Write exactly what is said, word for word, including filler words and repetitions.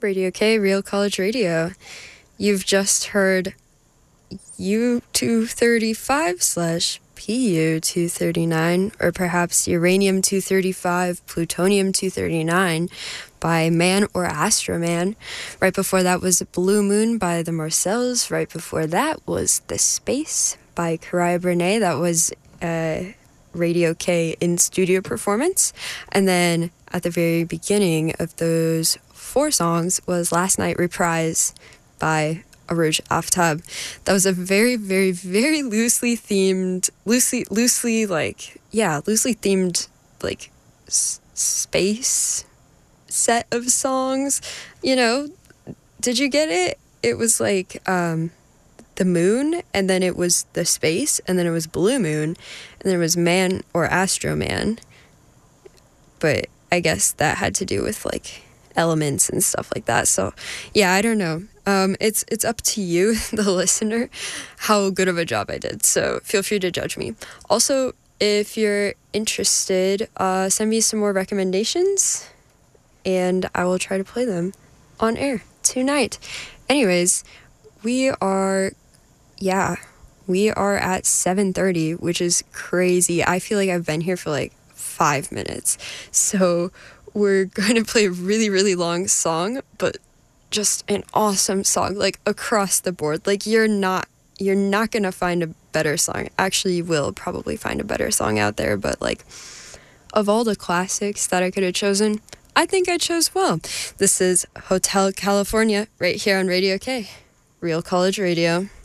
Radio K, Real College Radio. You've just heard U two thirty-five slash P U two thirty-nine, or perhaps Uranium two thirty-five, Plutonium two thirty-nine by Man or Astroman. Right before that was Blue Moon by the Marcels. Right before that was The Space by Karaya Brene. That was a Radio K in-studio performance. And then at the very beginning of those four songs was Last Night Reprise by Arooj Aftab. That was a very, very, very loosely themed, loosely, loosely, like, yeah, loosely themed, like, s- space set of songs. You know, did you get it? It was like, um, the moon, and then it was the space, and then it was Blue Moon, and then it was Man or Astro Man. But I guess that had to do with, like, elements and stuff like that. So, yeah, I don't know. Um, it's it's up to you, the listener, how good of a job I did. So feel free to judge me. Also, if you're interested, uh, send me some more recommendations, and I will try to play them on air tonight. Anyways, we are, yeah, we are at seven thirty, which is crazy. I feel like I've been here for like five minutes. So we're going to play a really, really long song, but just an awesome song, like across the board. Like you're not, you're not going to find a better song. Actually, you will probably find a better song out there, but like of all the classics that I could have chosen, I think I chose well. This is Hotel California right here on Radio K, Real College Radio.